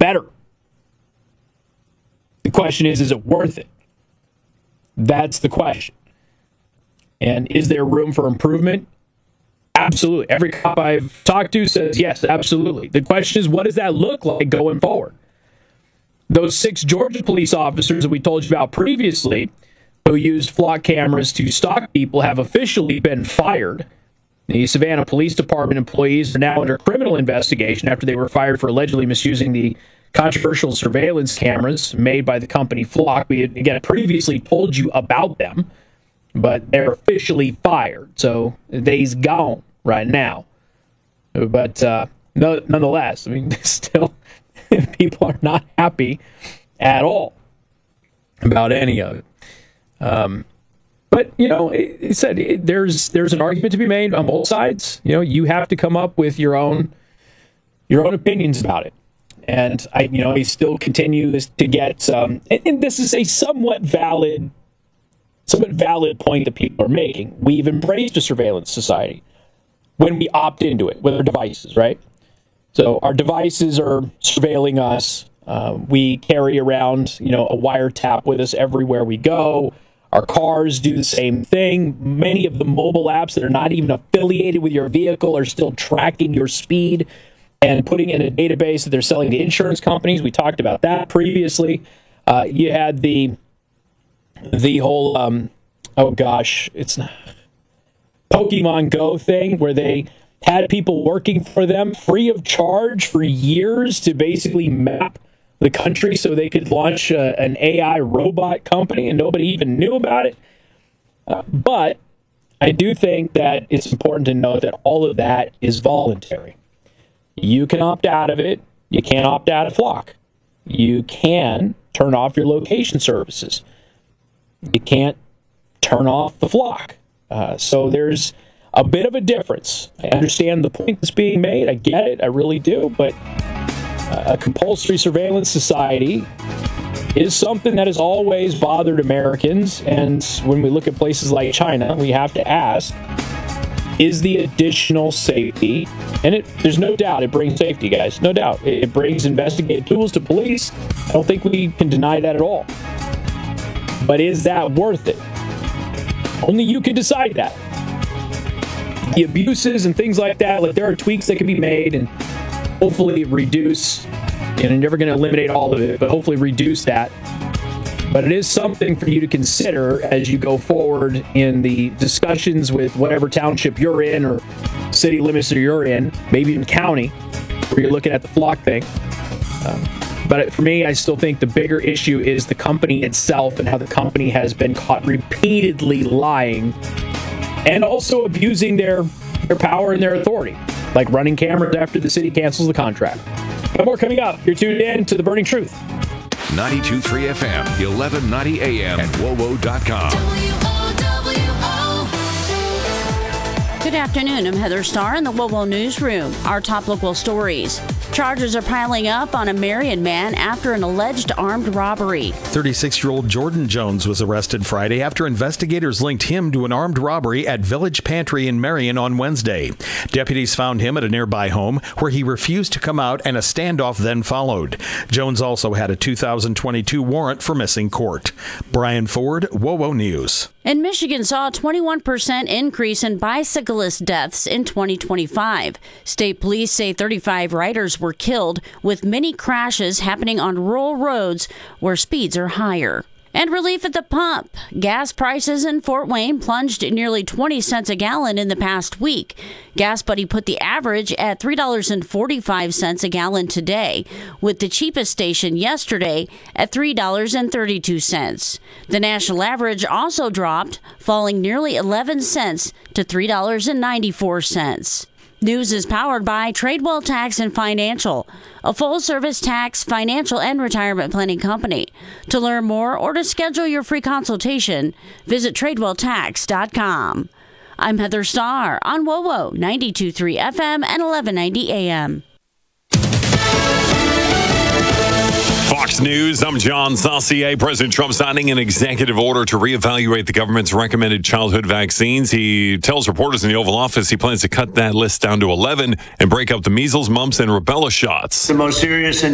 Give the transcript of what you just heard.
better. The question is it worth it? That's the question. And is there room for improvement? Absolutely. Every cop I've talked to says yes, absolutely. The question is, what does that look like going forward? Those 6 Georgia police officers that we told you about previously who used flock cameras to stalk people have officially been fired. The Savannah Police Department employees are now under criminal investigation after they were fired for allegedly misusing the controversial surveillance cameras made by the company Flock. We had, again, previously told you about them, but they're officially fired. So they's gone right now. But nonetheless, I mean, still, people are not happy at all about any of it. But, you know, it said there's an argument to be made on both sides. You know, you have to come up with your own opinions about it. And I still continue to get, and this is a somewhat valid point that people are making. We've embraced a surveillance society when we opt into it with our devices, right? So our devices are surveilling us. We carry around, a wiretap with us everywhere we go. Our cars do the same thing. Many of the mobile apps that are not even affiliated with your vehicle are still tracking your speed and putting in a database that they're selling to insurance companies. We talked about that previously. You had the whole, it's not Pokemon Go thing where they had people working for them free of charge for years to basically map the country so they could launch an AI robot company, and nobody even knew about it. But I do think that it's important to note that all of that is voluntary. You can opt out of it. You can't opt out of Flock. You can turn off your location services. You can't turn off the Flock. So there's a bit of a difference. I understand the point that's being made. I get it. I really do. But a compulsory surveillance society is something that has always bothered Americans. And when we look at places like China, we have to ask, is the additional safety, and there's no doubt it brings safety, guys. No doubt. It brings investigative tools to police. I don't think we can deny that at all. But is that worth it? Only you can decide that. The abuses and things like that, there are tweaks that can be made and hopefully reduce, you're never going to eliminate all of it, but hopefully reduce that. But it is something for you to consider as you go forward in the discussions with whatever township you're in or city limits that you're in, maybe even county, where you're looking at the Flock thing. But for me, I still think the bigger issue is the company itself and how the company has been caught repeatedly lying and also abusing their power and their authority, like running cameras after the city cancels the contract. Got more coming up. You're tuned in to The Burning Truth. 92.3 FM, 1190 AM, and WOWO.com. Good afternoon. I'm Heather Starr in the WOWO Newsroom. Our top local stories. Charges are piling up on a Marion man after an alleged armed robbery. 36-year-old Jordan Jones was arrested Friday after investigators linked him to an armed robbery at Village Pantry in Marion on Wednesday. Deputies found him at a nearby home where he refused to come out, and a standoff then followed. Jones also had a 2022 warrant for missing court. Brian Ford, WOWO News. And Michigan saw a 21% increase in bicyclist deaths in 2025. State police say 35 riders were killed, with many crashes happening on rural roads where speeds are higher. And relief at the pump. Gas prices in Fort Wayne plunged nearly 20 cents a gallon in the past week. Gas Buddy put the average at $3.45 a gallon today, with the cheapest station yesterday at $3.32. The national average also dropped, falling nearly 11 cents to $3.94. News is powered by Tradewell Tax and Financial, a full-service tax, financial, and retirement planning company. To learn more or to schedule your free consultation, visit TradewellTax.com. I'm Heather Starr on WOWO 92.3 FM and 1190 AM. Fox News, I'm John Saucier. President Trump signing an executive order to reevaluate the government's recommended childhood vaccines. He tells reporters in the Oval Office he plans to cut that list down to 11 and break up the measles, mumps, and rubella shots. The most serious